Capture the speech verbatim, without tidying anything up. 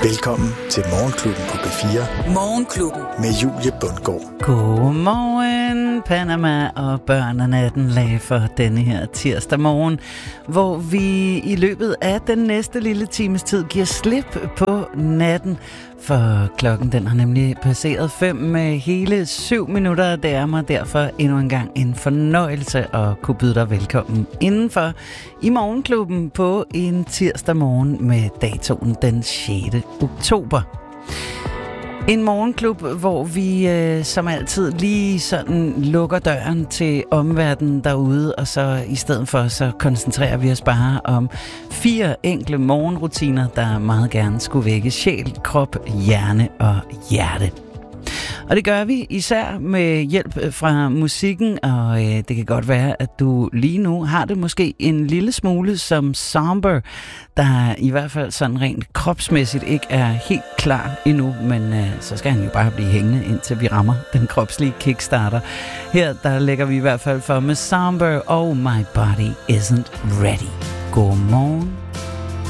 Velkommen til Morgenklubben på B fire. Morgenklubben. Med Julie Bundgaard. Godmorgen, Panama og børn af natten lag for denne her tirsdag morgen, hvor vi i løbet af den næste lille times tid giver slip på natten. For klokken den har nemlig passeret fem med hele syv minutter. Det er mig derfor endnu en gang en fornøjelse at kunne byde dig velkommen indenfor i Morgenklubben på en tirsdag morgen med datoen den sjette oktober. En morgenklub, hvor vi øh, som altid lige sådan lukker døren til omverdenen derude, og så i stedet for så koncentrerer vi os bare om fire enkle morgenrutiner, der meget gerne skulle vække sjæl, krop, hjerne og hjerte. Og det gør vi især med hjælp fra musikken, og øh, det kan godt være, at du lige nu har det måske en lille smule som somber, der i hvert fald sådan rent kropsmæssigt ikke er helt klar endnu, men øh, så skal han jo bare blive hængende, indtil vi rammer den kropslige kickstarter. Her der lægger vi i hvert fald for med Somber og My Body Isn't Ready. God morgen.